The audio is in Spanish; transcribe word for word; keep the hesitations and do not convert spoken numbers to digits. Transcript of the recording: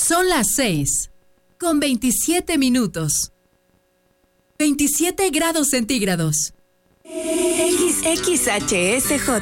Son las seis, con veintisiete minutos. veintisiete grados centígrados. X X H S J